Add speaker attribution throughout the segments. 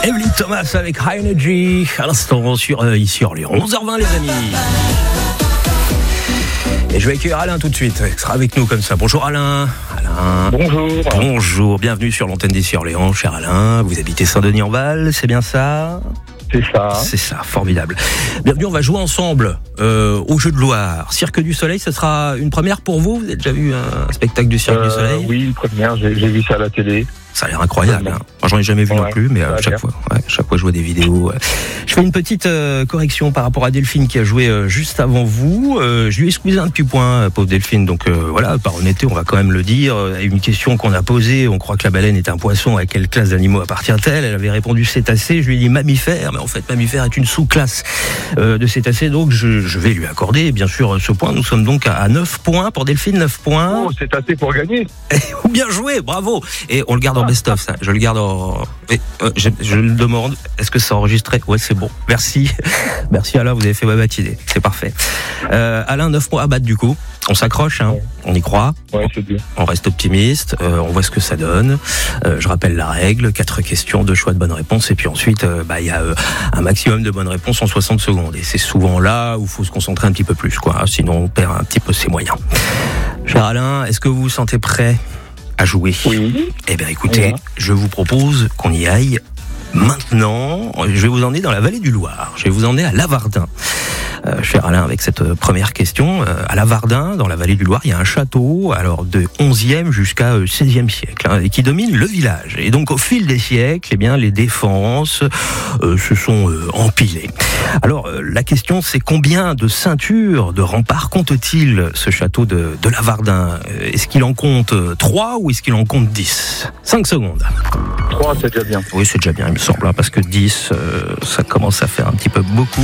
Speaker 1: Evelyn Thomas avec High Energy à l'instant sur ici Orléans. 11h20 les amis. Et je vais accueillir Alain tout de suite, il sera avec nous comme ça. Bonjour Alain.
Speaker 2: Bonjour.
Speaker 1: Bonjour, bienvenue sur l'antenne d'ici Orléans, cher Alain. Vous habitez Saint-Denis-en-Val, c'est bien ça ?
Speaker 2: C'est ça.
Speaker 1: C'est ça, formidable. Bienvenue, on va jouer ensemble au Jeu de Loire. Cirque du Soleil, ce sera une première pour vous ? Vous avez déjà vu un spectacle du Cirque du Soleil ?
Speaker 2: Oui, une première, j'ai vu ça à la télé.
Speaker 1: Ça a l'air incroyable. Hein. Moi, j'en ai jamais vu non plus, mais chaque fois, je vois des vidéos. Je fais une petite correction par rapport à Delphine qui a joué juste avant vous. Je lui ai squeezé un petit point, pauvre Delphine. Donc voilà, par honnêteté, on va quand même le dire. Une question qu'on a posée, on croit que la baleine est un poisson. À quelle classe d'animaux appartient-elle ? Elle avait répondu cétacé. Je lui ai dit mammifère, mais en fait, mammifère est une sous-classe de cétacé. Donc je vais lui accorder, bien sûr, ce point. Nous sommes donc à 9 points pour Delphine, 9 points.
Speaker 2: Oh, c'est assez pour gagner.
Speaker 1: Bien joué, bravo. Et on le garde en best-of, ça. Je le garde en... Je le demande. Est-ce que c'est enregistré ? Ouais, c'est bon. Merci. Merci Alain, vous avez fait ma matinée. C'est parfait. Alain, 9 points à battre du coup. On s'accroche, hein. On y croit.
Speaker 2: Ouais, c'est bien.
Speaker 1: On reste optimiste. On voit ce que ça donne. Je rappelle la règle. 4 questions, 2 choix de bonnes réponses. Et puis ensuite, il y a un maximum de bonnes réponses en 60 secondes. Et c'est souvent là où il faut se concentrer un petit peu plus, quoi. Sinon, on perd un petit peu ses moyens. Cher Alain, est-ce que vous vous sentez prêt à jouer ?
Speaker 2: Oui.
Speaker 1: Eh bien écoutez, je vous propose qu'on y aille maintenant. Je vais vous emmener dans la vallée du Loir. Je vais vous emmener à Lavardin. Cher Alain, avec cette première question, à Lavardin, dans la vallée du Loir, il y a un château, alors de 11e jusqu'à 16e siècle, et qui domine le village. Et donc, au fil des siècles, eh bien, les défenses se sont empilées. Alors, la question, c'est combien de ceintures de remparts compte-t-il ce château de Lavardin ? Est-ce qu'il en compte 3 ou est-ce qu'il en compte 10 ? 5 secondes.
Speaker 2: 3, c'est déjà bien.
Speaker 1: Oui, c'est déjà bien, il me semble, hein, parce que 10, ça commence à faire un petit peu beaucoup.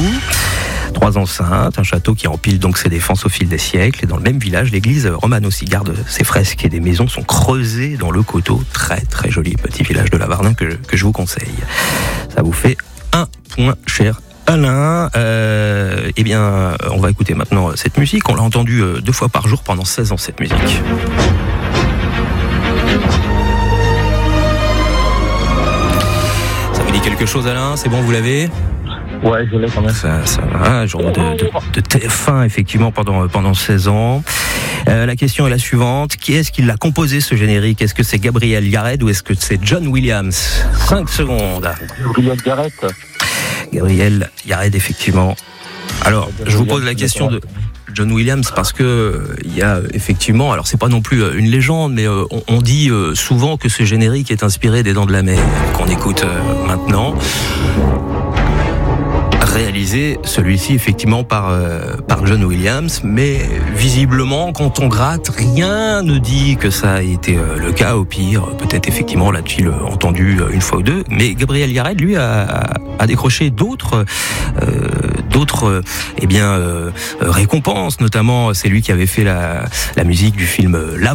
Speaker 1: 3 enceintes, un château qui empile donc ses défenses au fil des siècles. Et dans le même village, l'église romane aussi garde ses fresques et des maisons sont creusées dans le coteau. Très très joli petit village de Lavardin que je vous conseille. Ça vous fait 1 point, cher Alain. Eh bien, on va écouter maintenant cette musique. On l'a entendue 2 fois par jour pendant 16 ans, cette musique. Ça vous dit quelque chose, Alain ? C'est bon, vous l'avez ?
Speaker 2: Ouais, je l'ai quand même.
Speaker 1: Ça va, genre de TF1 effectivement pendant 16 ans. La question est la suivante. Qui est-ce qui l'a composé ce générique ? Est-ce que c'est Gabriel Yared ou est-ce que c'est John Williams ? 5 secondes. Gabriel Yared, effectivement. Alors, je vous pose la question de John Williams parce que il y a effectivement, alors c'est pas non plus une légende, mais on dit souvent que ce générique est inspiré des Dents de la Mer qu'on écoute maintenant. Réalisé celui-ci effectivement par John Williams, mais visiblement quand on gratte, rien ne dit que ça a été le cas. Au pire, peut-être effectivement l'a-t-il entendu une fois ou deux, mais Gabriel Yared lui a décroché d'autres récompenses, notamment c'est lui qui avait fait la musique du film La